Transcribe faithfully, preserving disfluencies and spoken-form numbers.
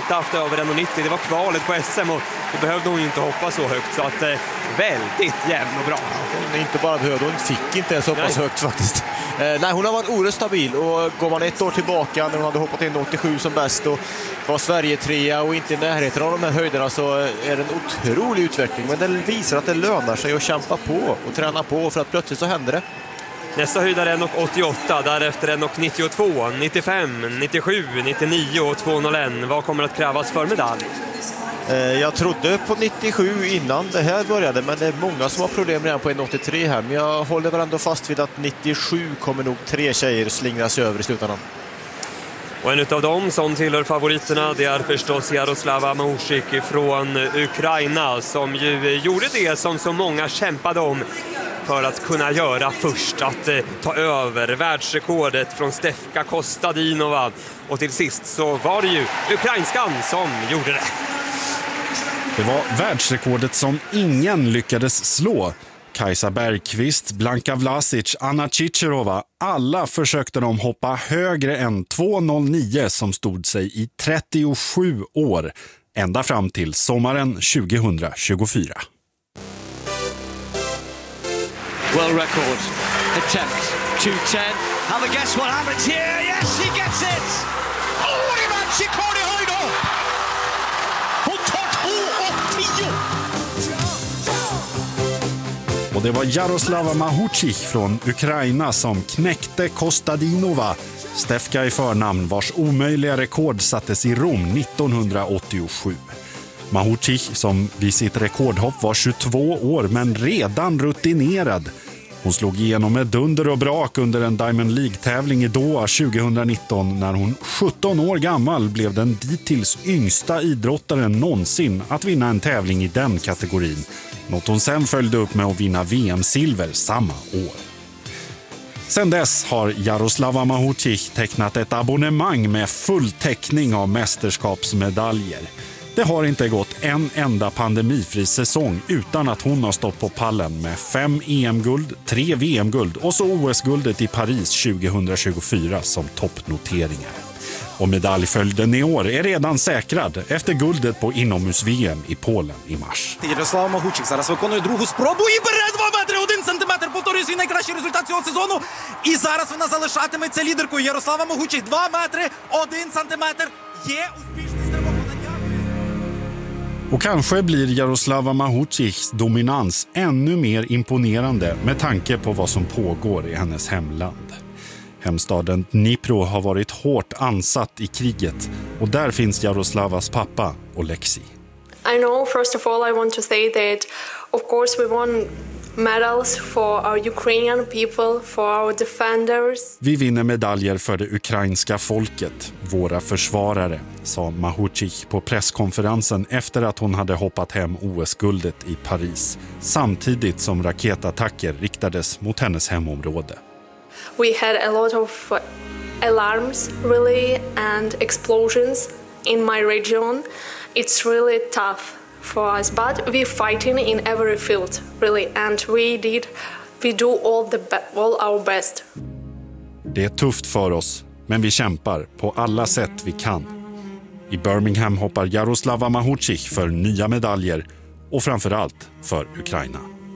inte haft över en nittio. Det var kvalet på S M och då behövde hon ju inte hoppa så högt. Så att eh, väldigt jämn och bra. Hon inte bara behövde, hon fick inte ens hoppas högt faktiskt. Eh, nej, hon har varit oerhört stabil och går man ett år tillbaka när hon hade hoppat in åttiosju som bäst och var Sverige trea och inte i närheten av de här höjderna, så är det en otrolig utveckling. Men det visar att det lönar sig att kämpa på och träna på, för att plötsligt så händer det. Nästa höjdare är en åttioåtta, därefter en nittiotvå, nittiofem, nittiosju, nittionio och tvåhundraett. Vad kommer att krävas för medalj? Jag trodde på nittiosju innan det här började, men det är många som har problem redan på en åttiotre här. Men jag håller väl ändå fast vid att nittiosju kommer nog tre tjejer slingras över i slutändan. Och en av dem som tillhör favoriterna, det är förstås Jaroslava Mahouchik från Ukraina, som ju gjorde det som så många kämpade om för att kunna göra först, att eh, ta över världsrekordet från Stefka Kostadinova. Och till sist så var det ju ukrainskan som gjorde det. Det var världsrekordet som ingen lyckades slå. Kajsa Bergqvist, Blanka Vlasic, Anna Chicherova, alla försökte de hoppa högre än två noll nio som stod sig i trettiosju år, ända fram till sommaren tjugohundratjugofyra. World record attempt two ten. Have a guess what happens here? Yes, she gets it! Oh, det var Chicago i höjd då! Hon tar två och tio! Och det var Jaroslava Mahouchik från Ukraina som knäckte Kostadinova, Stefka i förnamn, vars omöjliga rekord sattes i Rom nittonhundraåttiosju. Mahouchik, som vid sitt rekordhopp var tjugotvå år men redan rutinerad. Hon slog igenom med dunder och brak under en Diamond League-tävling i Doha tjugohundranitton när hon sjutton år gammal blev den dittills yngsta idrottaren någonsin att vinna en tävling i den kategorin. Något hon sen följde upp med att vinna V M-silver samma år. Sen dess har Jaroslava Mahouchik tecknat ett abonnemang med full täckning av mästerskapsmedaljer. Det har inte gått en enda pandemifri säsong utan att hon har stått på pallen med fem E M-guld, tre V M-guld och så O S-guldet i Paris tjugohundratjugofyra som toppnoteringar. Och medaljföljden i år är redan säkrad efter guldet på inomhus-V M i Polen i mars. Ярослава Mahouchik зараз виконує другу спробу і бере два метри один сантиметр, повторює свій найкращий результат цього сезону. І зараз вона залишатиметься лідеркою. Ярослава Mahouchik два метри один сантиметр. Є успішний стрибок. Och kanske blir Jaroslava Mahouchiks dominans ännu mer imponerande med tanke på vad som pågår i hennes hemland. Hemstaden Dnipro har varit hårt ansatt i kriget och där finns Jaroslavas pappa, Oleksiy. I know, first of all, I want to say that, of course, we won medals for our Ukrainian people, for our defenders. Vi vinner medaljer för det ukrainska folket, våra försvarare, sa Mahouchik på presskonferensen efter att hon hade hoppat hem O S-guldet i Paris, samtidigt som raketattacker riktades mot hennes hemområde. We had a lot of alarms, really, and explosions in my region. It's really tough for us, but we're fighting in every field, really, and we did, we do all the be- all our best. Det är tufft för oss, men vi kämpar på alla sätt vi kan. I Birmingham hoppar Jaroslava Mahouchik för nya medaljer och framförallt för Ukraina.